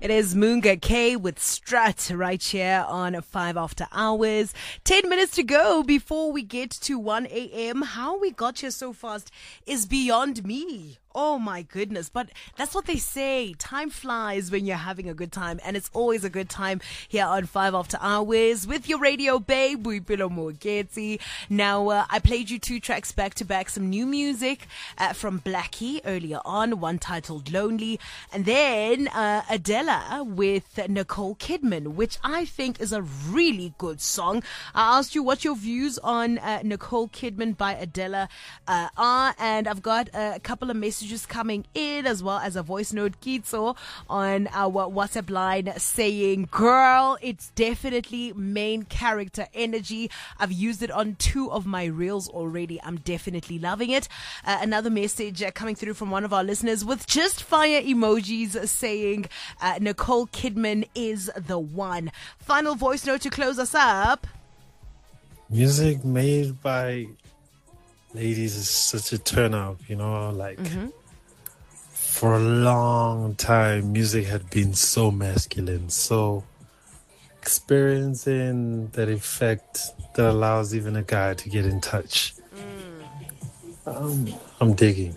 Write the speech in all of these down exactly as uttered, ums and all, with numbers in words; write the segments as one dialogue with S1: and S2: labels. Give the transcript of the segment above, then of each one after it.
S1: It is Moonga K with Strut right here on five After Hours. Ten minutes to go before we get to one a.m. How we got here so fast is beyond me. Oh my goodness. But that's what they say. Time flies when you're having a good time. And it's always a good time here on five After Hours with your radio babe, Boipelo Mogeti. Now, uh, I played you two tracks back to back. Some new music uh, from Blackie earlier on. One titled Lonely. And then uh, Adela with Nicole Kidman, which I think is a really good song. I asked you what your views on uh, Nicole Kidman by Adela uh, are. And I've got a couple of messages just coming in, as well as a voice note, Kitso, on our WhatsApp line saying, girl, it's definitely main character energy. I've used it on two of my reels already. I'm definitely loving it. Uh, another message uh, coming through from one of our listeners with just fire emojis saying, uh, Nicole Kidman is the one. Final voice note to close us up.
S2: Music made by ladies is such a turn up, you know, like mm-hmm. for a long time music had been so masculine, so experiencing that effect that allows even a guy to get in touch. mm. um, I'm digging.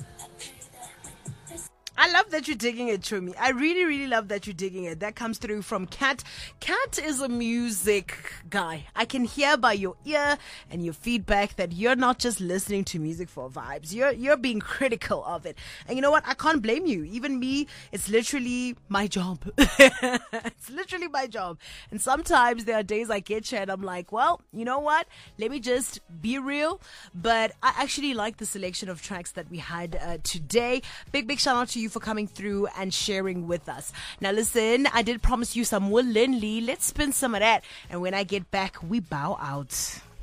S1: I love that you're digging it, Chumi. I really, really love that you're digging it. That comes through from Kat. Kat is a music guy. I can hear by your ear and your feedback that you're not just listening to music for vibes. You're you're being critical of it. And you know what? I can't blame you. Even me, it's literally my job. It's literally my job. And sometimes there are days I get here and I'm like, well, you know what? Let me just be real. But I actually like the selection of tracks that we had uh, today. Big, big shout out to you for coming through and sharing with us. Now listen, I did promise you some Will Lindley. Let's spin some of that. And when I get back, we bow out.